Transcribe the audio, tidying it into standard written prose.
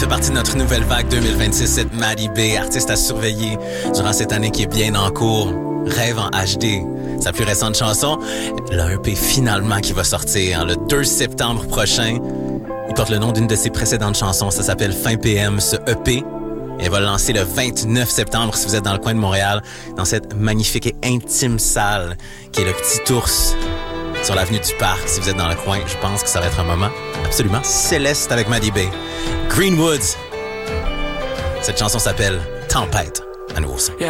fait partie de notre nouvelle vague 2026, cette Maddie B, artiste à surveiller durant cette année qui est bien en cours. Rêve en HD, sa plus récente chanson, elle a un EP finalement qui va sortir le 2 septembre prochain. Il porte le nom d'une de ses précédentes chansons, ça s'appelle Fin PM, ce EP. Et elle va le lancer le 29 septembre si vous êtes dans le coin de Montréal, dans cette magnifique et intime salle qui est le Petit Ours sur l'avenue du Parc. Si vous êtes dans le coin, je pense que ça va être un moment absolument céleste avec Maddie B. Greenwoods. Cette chanson s'appelle Tempête. À nouveau ça.